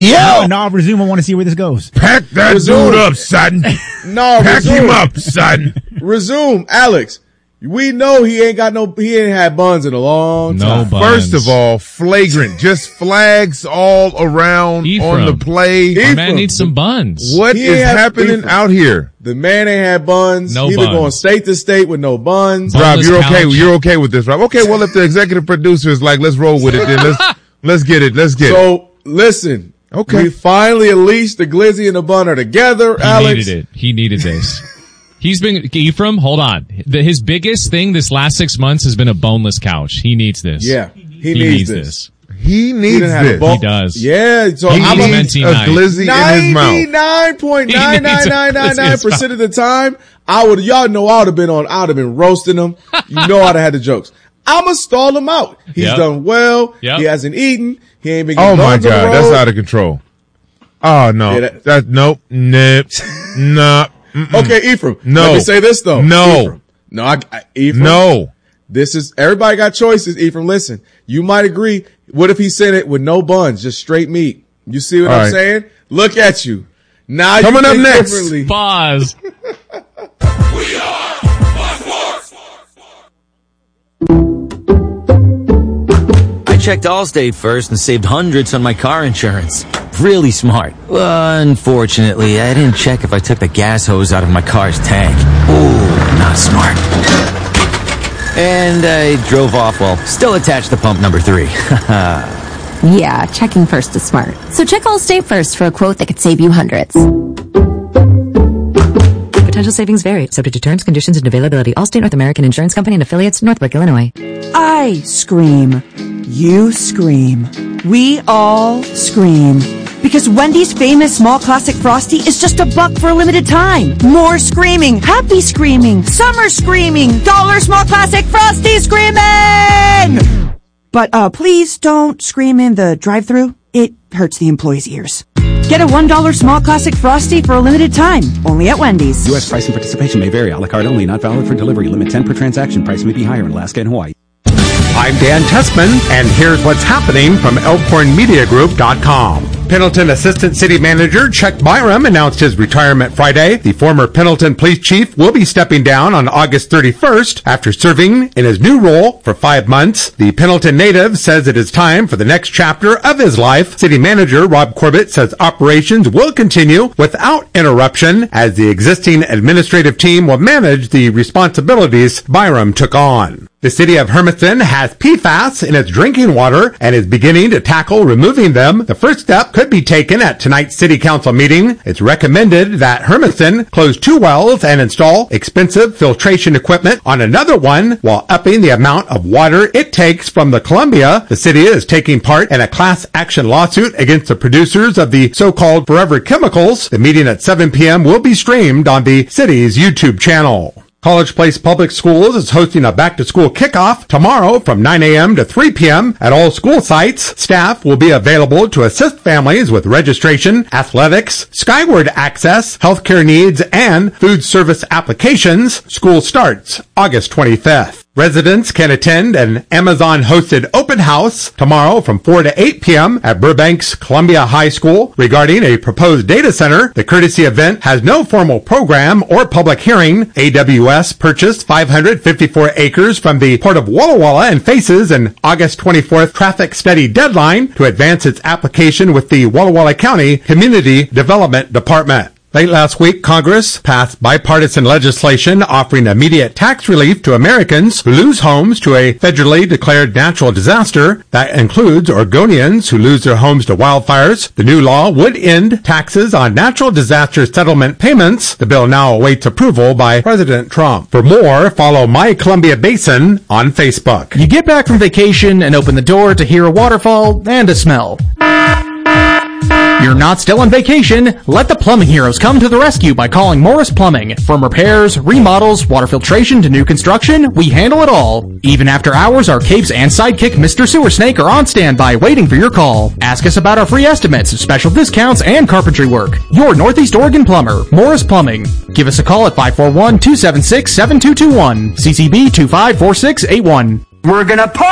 Yeah. No, resume. I want to see where this goes. Pack that dude up, son. Pack him up, son. Resume, Alex. We know he ain't had buns in a long time. No buns. First of all, flagrant, just flags all around on the play. My man needs some buns. What is happening out here? The man ain't had buns. No He buns. been going state to state with no buns. Rob, you're okay with this, Rob? Okay, well, if the executive producer is like, let's roll with it, then let's get it. So, listen. Okay. We finally, at least, the glizzy and the bun are together, Alex. He needed this. He's been, Ephraim, hold on. His biggest thing this last 6 months has been a boneless couch. He needs this. Yeah. He needs this. He needs this. He does. Yeah. So he I'm needs a glizzy in his mouth. 99.99999% of the time, y'all know I would have been roasting him. You know I'd have had the jokes. I'ma stall him out. He's done well. Yep. He hasn't eaten. He ain't been Oh getting my buns on the God, road. that's out of control. Oh no, Yeah, nope. No. Okay, Ephraim. No. Let me say this though. No. Ephraim. No, Ephraim. No. This is, everybody got choices, Ephraim. Listen, you might agree. What if he sent it with no buns, just straight meat? You see what All I'm right. saying? Look at you. Now Coming you up think next. differently. Pause. We are Fox Sports. I checked Allstate first and saved hundreds on my car insurance. Really smart. Unfortunately, I didn't check if I took the gas hose out of my car's tank. Ooh, not smart. And I drove off while still attached to pump number 3. Yeah, checking first is smart. So check Allstate first for a quote that could save you hundreds. Potential savings vary, subject to terms, conditions, and availability. Allstate North American Insurance Company and affiliates, Northbrook, Illinois. I scream. You scream. We all scream. Because Wendy's famous small classic Frosty is just $1 for a limited time. More screaming, happy screaming, summer screaming, dollar small classic Frosty screaming! But please don't scream in the drive-thru. It hurts the employees' ears. Get a $1 small classic Frosty for a limited time, only at Wendy's. U.S. price and participation may vary. A la carte only, not valid for delivery. Limit 10 per transaction. Price may be higher in Alaska and Hawaii. I'm Dan Tessman, and here's what's happening from ElkhornMediaGroup.com. Pendleton Assistant City Manager Chuck Byram announced his retirement Friday. The former Pendleton Police Chief will be stepping down on August 31st after serving in his new role for 5 months. The Pendleton native says it is time for the next chapter of his life. City Manager Rob Corbett says operations will continue without interruption as the existing administrative team will manage the responsibilities Byram took on. The city of Hermiston has PFAS in its drinking water and is beginning to tackle removing them. The first step could be taken at tonight's city council meeting. It's recommended that Hermiston close 2 wells and install expensive filtration equipment on another one while upping the amount of water it takes from the Columbia. The city is taking part in a class action lawsuit against the producers of the so-called forever chemicals. The meeting at 7 p.m. will be streamed on the city's YouTube channel. College Place Public Schools is hosting a back-to-school kickoff tomorrow from 9 a.m. to 3 p.m. at all school sites. Staff will be available to assist families with registration, athletics, Skyward access, healthcare needs, and food service applications. School starts August 25th. Residents can attend an Amazon-hosted open house tomorrow from 4 to 8 p.m. at Burbank's Columbia High School regarding a proposed data center. The courtesy event has no formal program or public hearing. AWS purchased 554 acres from the Port of Walla Walla and faces an August 24th traffic study deadline to advance its application with the Walla Walla County Community Development Department. Late last week, Congress passed bipartisan legislation offering immediate tax relief to Americans who lose homes to a federally declared natural disaster. That includes Oregonians who lose their homes to wildfires. The new law would end taxes on natural disaster settlement payments. The bill now awaits approval by President Trump. For more, follow My Columbia Basin on Facebook. You get back from vacation and open the door to hear a waterfall and a smell. You're not still on vacation. Let the plumbing heroes come to the rescue by calling Morris Plumbing. From repairs, remodels, water filtration to new construction, we handle it all. Even after hours, our capes and sidekick Mr. Sewer Snake are on standby waiting for your call. Ask us about our free estimates, special discounts, and carpentry work. Your Northeast Oregon plumber, Morris Plumbing. Give us a call at 541-276-7221. CCB 254681. We're gonna party!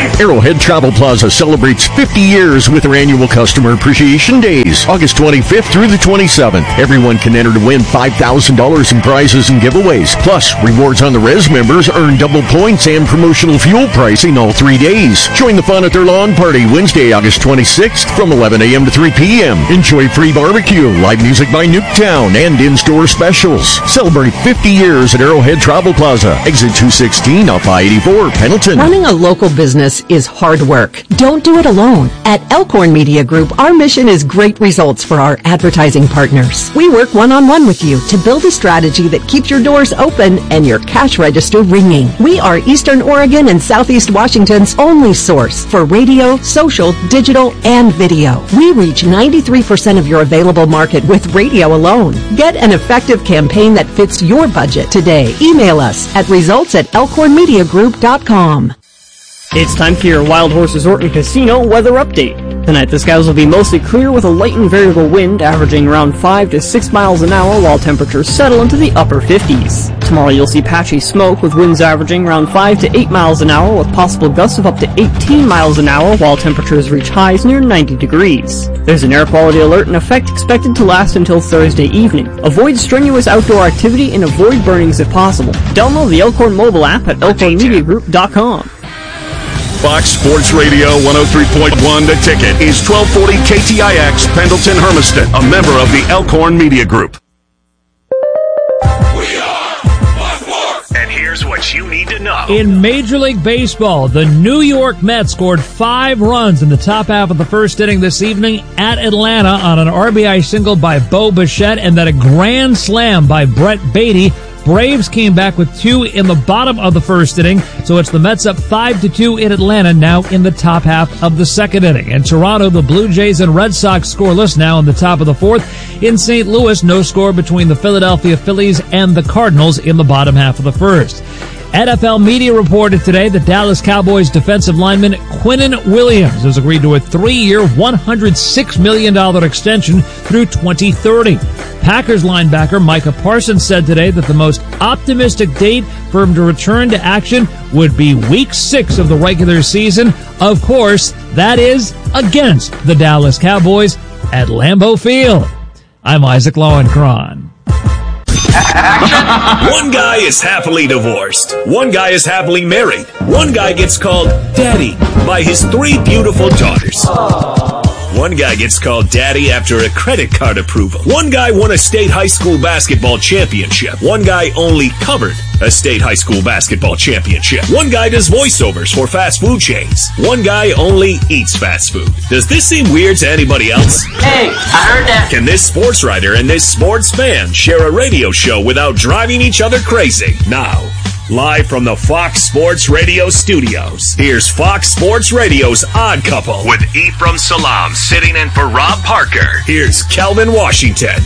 Arrowhead Travel Plaza celebrates 50 years with their annual Customer Appreciation Days, August 25th through the 27th. Everyone can enter to win $5,000 in prizes and giveaways. Plus, rewards on the Res members earn double points and promotional fuel pricing all 3 days. Join the fun at their lawn party Wednesday, August 26th from 11 a.m. to 3 p.m. Enjoy free barbecue, live music by Nuketown, and in-store specials. Celebrate 50 years at Arrowhead Travel Plaza, exit 216 off I-84, Pendleton. Running a local business is hard work. Don't do it alone. At Elkhorn Media Group, our mission is great results for our advertising partners. We work one-on-one with you to build a strategy that keeps your doors open and your cash register ringing. We are Eastern Oregon and Southeast Washington's only source for radio, social, digital, and video. We reach 93% of your available market with radio alone. Get an effective campaign that fits your budget today. Email us at results@elkhornmediagroup.com. It's time for your Wild Horse Resort and Casino weather update. Tonight the skies will be mostly clear with a light and variable wind averaging around 5 to 6 miles an hour while temperatures settle into the upper 50s. Tomorrow you'll see patchy smoke with winds averaging around 5 to 8 miles an hour with possible gusts of up to 18 miles an hour while temperatures reach highs near 90 degrees. There's an air quality alert in effect expected to last until Thursday evening. Avoid strenuous outdoor activity and avoid burnings if possible. Download the Elkhorn mobile app at elkhornmediagroup.com. Fox Sports Radio 103.1 The Ticket is 1240 KTIX Pendleton Hermiston, a member of the Elkhorn Media Group. We are Fox Sports. And here's what you need to know. In Major League Baseball, the New York Mets scored 5 runs in the top half of the first inning this evening at Atlanta on an RBI single by Bo Bichette and then a grand slam by Brett Beatty. Braves came back with 2 in the bottom of the first inning, so it's the Mets up 5-2 in Atlanta now in the top half of the second inning. In Toronto, the Blue Jays and Red Sox scoreless now in the top of the fourth. In St. Louis, no score between the Philadelphia Phillies and the Cardinals in the bottom half of the first. NFL media reported today that Dallas Cowboys defensive lineman Quinnen Williams has agreed to a 3-year, $106 million extension through 2030. Packers linebacker Micah Parsons said today that the most optimistic date for him to return to action would be Week 6 of the regular season. Of course, that is against the Dallas Cowboys at Lambeau Field. I'm Isaac Lowenkron. One guy is happily divorced. One guy is happily married. One guy gets called Daddy by his 3 beautiful daughters. One guy gets called Daddy after a credit card approval. One guy won a state high school basketball championship. One guy only covered a state high school basketball championship. One guy does voiceovers for fast food chains. One guy only eats fast food. Does this seem weird to anybody else? Hey, I heard that. Can this sports writer and this sports fan share a radio show without driving each other crazy? Now, live from the Fox Sports Radio studios, here's Fox Sports Radio's Odd Couple with Ephraim Salam sitting in for Rob Parker. Here's Kelvin Washington.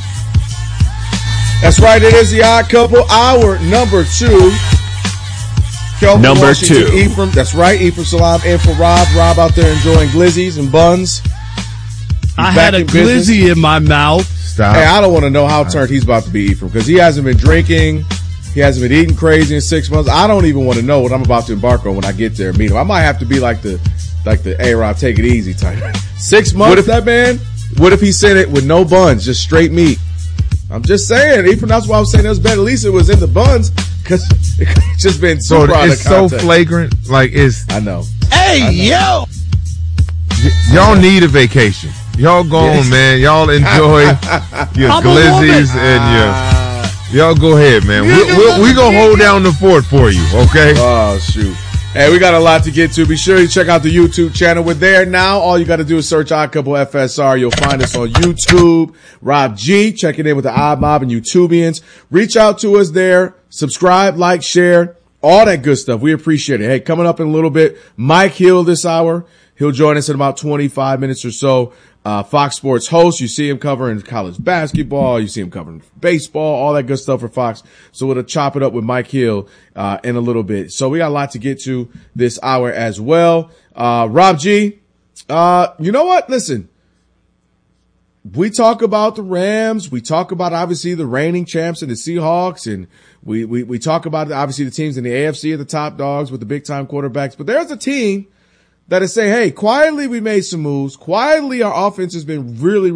That's right, it is the Odd Couple, hour number 2. Kelvin number Washington, 2. Ephraim, that's right, Ephraim Salam in for Rob. Rob out there enjoying glizzies and buns. I had a glizzy in my mouth. Stop. Hey, I don't want to know how turned he's about to be, Ephraim, because he hasn't been drinking. He hasn't been eating crazy in 6 months. I don't even want to know what I'm about to embark on when I get there and meet him. I might have to be like the A-Rob, take it easy type. 6 months, what if that man? What if he said it with no buns, just straight meat? I'm just saying, Ephraim, that's why I was saying it was better. At least it was in the buns, because it's just been so it's so flagrant. Like it's. I know. Hey, yo! Y'all need a vacation. Y'all go on, man. Y'all enjoy your glizzies and y'all go ahead, man. We gonna hold down the fort for you, okay? Oh, shoot. Hey, we got a lot to get to. Be sure you check out the YouTube channel. We're there now. All you got to do is search Odd Couple FSR. You'll find us on YouTube. Rob G, checking in with the Odd Mob and YouTubians. Reach out to us there. Subscribe, like, share, all that good stuff. We appreciate it. Hey, coming up in a little bit, Mike Hill this hour. He'll join us in about 25 minutes or so. Fox Sports host. You see him covering college basketball. You see him covering baseball, all that good stuff for Fox. So we'll chop it up with Mike Hill, in a little bit. So we got a lot to get to this hour as well. Rob G, you know what? Listen, we talk about the Rams. We talk about obviously the reigning champs and the Seahawks, and we talk about obviously the teams in the AFC are the top dogs with the big time quarterbacks. But there's a team that is saying, hey, quietly we made some moves. Quietly our offense has been really,